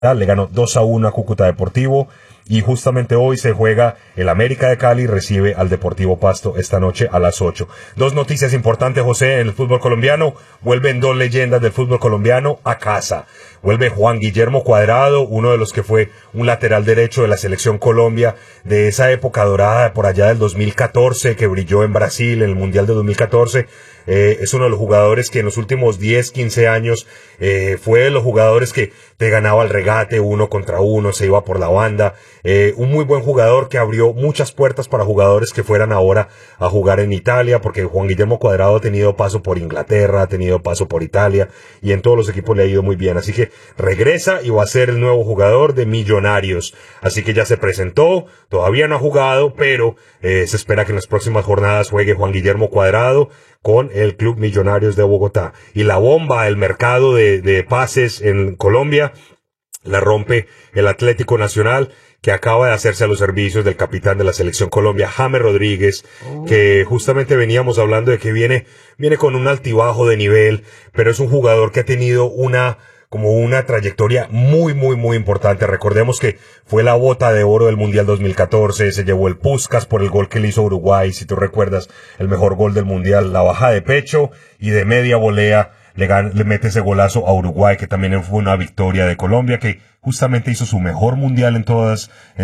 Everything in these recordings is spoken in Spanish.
le ganó 2-1 a Cúcuta Deportivo. Y justamente hoy se juega el América de Cali, recibe al Deportivo Pasto esta noche a las 8. Dos noticias importantes, José, en el fútbol colombiano. Vuelven dos leyendas del fútbol colombiano a casa. Vuelve Juan Guillermo Cuadrado, uno de los que fue un lateral derecho de la selección Colombia de esa época dorada por allá del 2014, que brilló en Brasil en el Mundial de 2014. Es uno de los jugadores que en los últimos 10, 15 años fue de los jugadores que te ganaba el regate 1 contra 1, se iba por la banda. Un muy buen jugador que abrió muchas puertas para jugadores que fueran ahora a jugar en Italia, porque Juan Guillermo Cuadrado ha tenido paso por Inglaterra, ha tenido paso por Italia, y en todos los equipos le ha ido muy bien. Así que regresa y va a ser el nuevo jugador de Millonarios. Así que ya se presentó, todavía no ha jugado, pero se espera que en las próximas jornadas juegue Juan Guillermo Cuadrado con el Club Millonarios de Bogotá. Y la bomba, el mercado de pases en Colombia, la rompe el Atlético Nacional, que acaba de hacerse a los servicios del capitán de la selección Colombia, James Rodríguez, que justamente veníamos hablando de que viene con un altibajo de nivel, pero es un jugador que ha tenido una trayectoria muy, muy, muy importante. Recordemos que fue la bota de oro del Mundial 2014, se llevó el Puskás por el gol que le hizo a Uruguay, si tú recuerdas, el mejor gol del Mundial, la baja de pecho y de media volea le mete ese golazo a Uruguay, que también fue una victoria de Colombia, que justamente hizo su mejor mundial en toda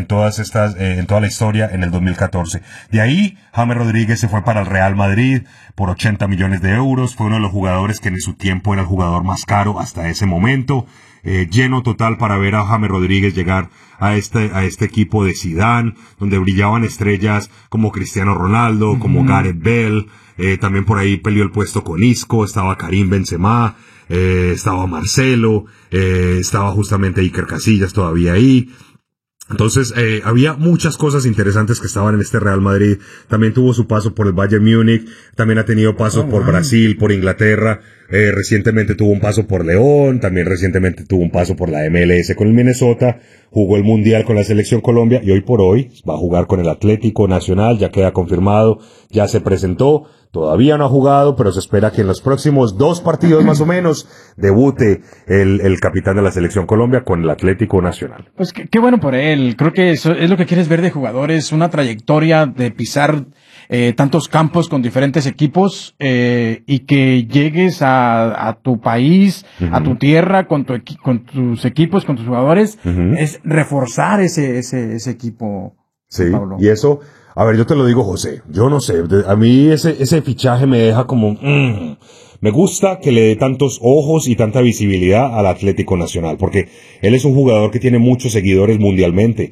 la historia en el 2014. De ahí, James Rodríguez se fue para el Real Madrid por 80 millones de euros. Fue uno de los jugadores que en su tiempo era el jugador más caro hasta ese momento. Lleno total para ver a James Rodríguez llegar a este equipo de Zidane, donde brillaban estrellas como Cristiano Ronaldo, como Gareth Bale. También por ahí peleó el puesto con Isco, estaba Karim Benzema, estaba Marcelo, estaba justamente Iker Casillas todavía ahí. Entonces, había muchas cosas interesantes que estaban en este Real Madrid. También tuvo su paso por el Bayern Múnich, también ha tenido pasos por Brasil, por Inglaterra, recientemente tuvo un paso por León, también recientemente tuvo un paso por la MLS con el Minnesota, jugó el Mundial con la Selección Colombia y hoy por hoy va a jugar con el Atlético Nacional, ya queda confirmado, ya se presentó. Todavía no ha jugado, pero se espera que en los próximos 2 partidos más o menos debute el capitán de la Selección Colombia con el Atlético Nacional. Pues qué bueno por él. Creo que eso es lo que quieres ver de jugadores, una trayectoria de pisar tantos campos con diferentes equipos y que llegues a tu país, a tu tierra, con tus equipos, con tus jugadores, es reforzar ese equipo. Sí, Pablo. Y eso... A ver, yo te lo digo, José, yo no sé, a mí ese fichaje me deja como, me gusta que le dé tantos ojos y tanta visibilidad al Atlético Nacional, porque él es un jugador que tiene muchos seguidores mundialmente,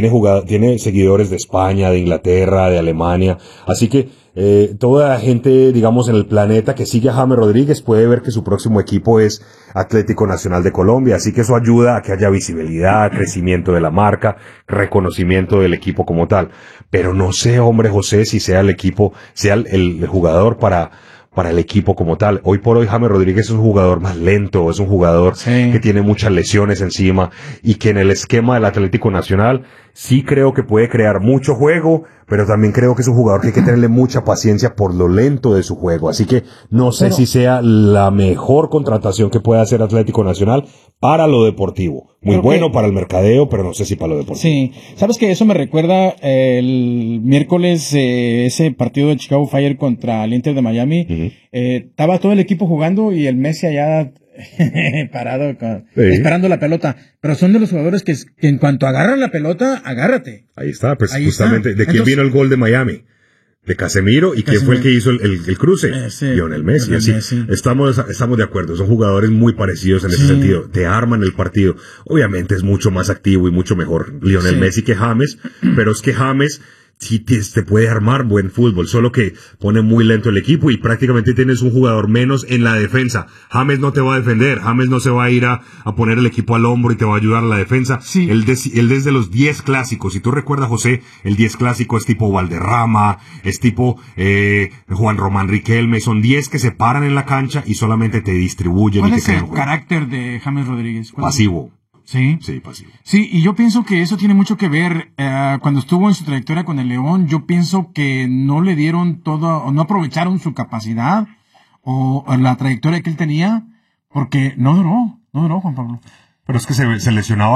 tiene seguidores de España, de Inglaterra, de Alemania, así que toda la gente, digamos, en el planeta que sigue a James Rodríguez puede ver que su próximo equipo es Atlético Nacional de Colombia, así que eso ayuda a que haya visibilidad, crecimiento de la marca, reconocimiento del equipo como tal. Pero no sé, hombre, José, si sea el equipo, sea el jugador para el equipo como tal. Hoy por hoy James Rodríguez es un jugador más lento, es un jugador que tiene muchas lesiones encima y que en el esquema del Atlético Nacional sí creo que puede crear mucho juego, pero también creo que es un jugador que hay que tenerle mucha paciencia por lo lento de su juego. Así que no sé si sea la mejor contratación que pueda hacer Atlético Nacional para lo deportivo. Muy bueno para el mercadeo, pero no sé si para lo deportivo. Sí, sabes que eso me recuerda el miércoles ese partido de Chicago Fire contra el Inter de Miami. Estaba todo el equipo jugando y el Messi allá parado esperando la pelota, pero son de los jugadores que en cuanto agarran la pelota, agárrate. Ahí está, pues ahí justamente está. ¿De quién vino el gol de Miami? De Casemiro, y quién fue el que hizo el cruce, Lionel Messi. Así estamos de acuerdo, son jugadores muy parecidos en ese sentido, te arman el partido. Obviamente es mucho más activo y mucho mejor Lionel Messi que James, pero es que James sí te puede armar buen fútbol, solo que pone muy lento el equipo y prácticamente tienes un jugador menos en la defensa. James no te va a defender, James no se va a ir a poner el equipo al hombro y te va a ayudar a la defensa. Él desde los 10 clásicos, si tú recuerdas, José, el 10 clásico es tipo Valderrama, es tipo Juan Román Riquelme, son 10 que se paran en la cancha y solamente te distribuyen. ¿Cuál es el carácter de James Rodríguez? Pasivo. Sí, pasivo. Sí, y yo pienso que eso tiene mucho que ver, cuando estuvo en su trayectoria con el León, yo pienso que no le dieron todo, o no aprovecharon su capacidad, o la trayectoria que él tenía, porque no duró, Juan Pablo. Pero es que se lesionaba